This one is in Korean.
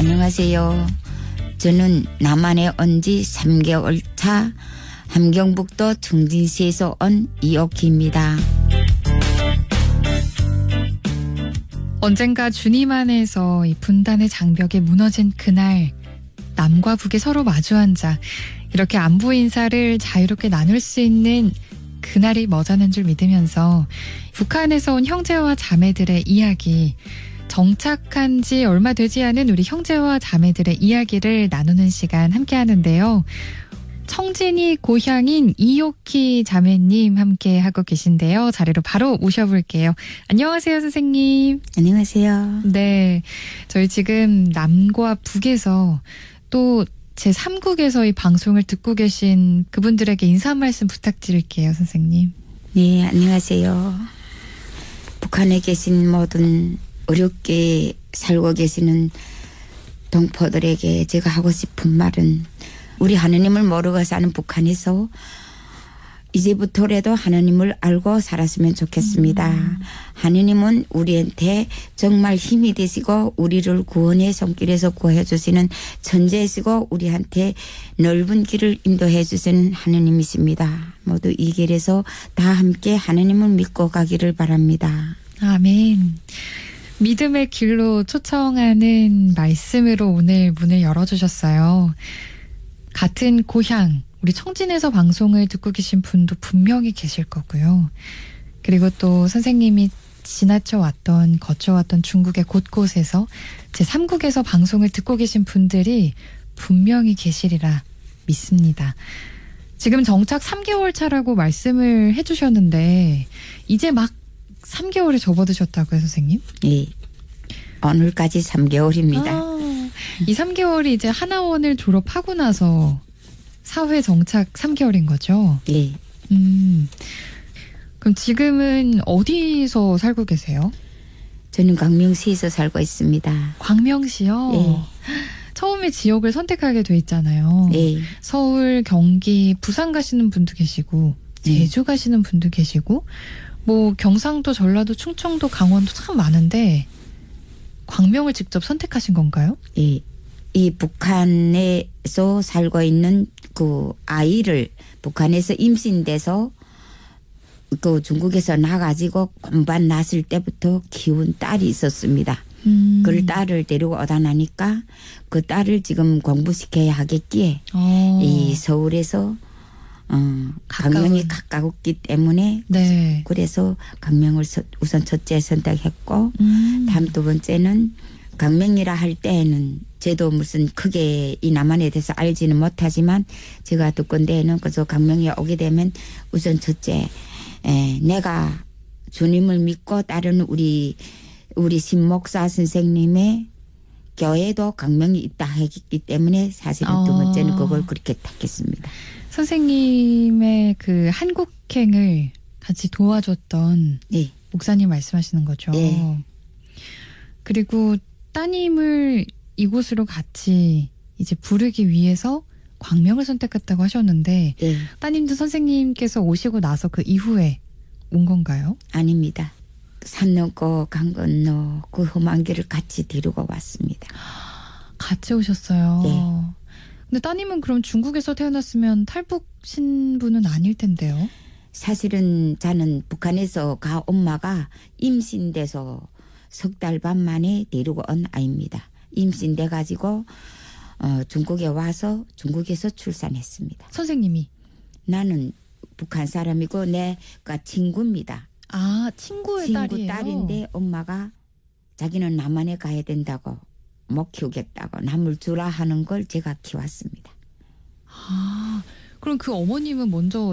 안녕하세요. 저는 남한에 온 지 3개월 차 함경북도 중진시에서 온 이옥희입니다. 언젠가 주님 안에서 이 분단의 장벽이 무너진 그날, 남과 북이 서로 마주 앉아 이렇게 안부 인사를 자유롭게 나눌 수 있는 그날이 머저는 줄 믿으면서 북한에서 온 형제와 자매들의 이야기, 정착한 지 얼마 되지 않은 우리 형제와 자매들의 이야기를 나누는 시간 함께 하는데요. 청진이 고향인 이옥희 자매님 함께 하고 계신데요. 자리로 바로 모셔볼게요. 안녕하세요, 선생님. 안녕하세요. 네, 저희 지금 남과 북에서 또 제3국에서 이 방송을 듣고 계신 그분들에게 인사 한 말씀 부탁드릴게요, 선생님. 네, 안녕하세요. 북한에 계신 모든 어렵게 살고 계시는 동포들에게 제가 하고 싶은 말은 우리 하느님을 모르고 사는 북한에서 이제부터라도 하느님을 알고 살았으면 좋겠습니다. 하느님은 우리한테 정말 힘이 되시고 우리를 구원의 손길에서 구해 주시는 천재이시고 우리한테 넓은 길을 인도해 주시는 하느님이십니다. 모두 이 길에서 다 함께 하느님을 믿고 가기를 바랍니다. 아멘. 믿음의 길로 초청하는 말씀으로 오늘 문을 열어주셨어요. 같은 고향, 우리 청진에서 방송을 듣고 계신 분도 분명히 계실 거고요. 그리고 또 선생님이 지나쳐왔던, 거쳐왔던 중국의 곳곳에서 제3국에서 방송을 듣고 계신 분들이 분명히 계시리라 믿습니다. 지금 정착 3개월 차라고 말씀을 해주셨는데 이제 막 3개월이 접어드셨다고요, 선생님? 예. 오늘까지 3개월입니다. 이 3개월이 이제 하나원을 졸업하고 나서 사회 정착 3개월인 거죠? 예. 그럼 지금은 어디서 살고 계세요? 저는 광명시에서 살고 있습니다. 광명시요? 예. 처음에 지역을 선택하게 돼 있잖아요. 예. 서울, 경기, 부산 가시는 분도 계시고 제주 가시는 분도 계시고 뭐 경상도, 전라도, 충청도, 강원도 참 많은데 광명을 직접 선택하신 건가요? 예. 이 북한에서 살고 있는 그 아이를 북한에서 임신돼서 그 중국에서 나가지고 곰반 났을 때부터 키운 딸이 있었습니다. 그 딸을 데리고 오다 나니까 그 딸을 지금 공부시켜야 하겠기에 이 서울에서 강명이 가까웠기 때문에 네. 그래서 강명을 우선 첫째 선택했고 다음 두 번째는 강명이라 할 때에는 저도 무슨 크게 이 남한에 대해서 알지는 못하지만 제가 듣건대에는 그저 강명에 오게 되면 우선 첫째 내가 주님을 믿고 따르는 우리 신목사 선생님의 교회도 강명이 있다 했기 때문에 사실은 두 번째는 그걸 그렇게 택했습니다. 선생님의 그 한국행을 같이 도와줬던 네. 목사님 말씀하시는 거죠. 네. 그리고 따님을 이곳으로 같이 이제 부르기 위해서 광명을 선택했다고 하셨는데 네. 따님도 선생님께서 오시고 나서 그 이후에 온 건가요? 아닙니다. 산 넘고 강 건너 그 험한 길을 같이 데리고 왔습니다. 같이 오셨어요. 네. 근데 따님은 그럼 중국에서 태어났으면 탈북 신부는 아닐 텐데요. 사실은 저는 북한에서 엄마가 임신돼서 석 달 반 만에 데리고 온 아이입니다. 임신돼 가지고 중국에 와서 중국에서 출산했습니다. 선생님이? 나는 북한 사람이고 내가 친구입니다. 아, 친구의 친구 딸이에요? 딸인데 엄마가 자기는 남한에 가야 된다고 못 키우겠다고 남을 주라 하는 걸 제가 키웠습니다. 아, 그럼 그 어머님은 먼저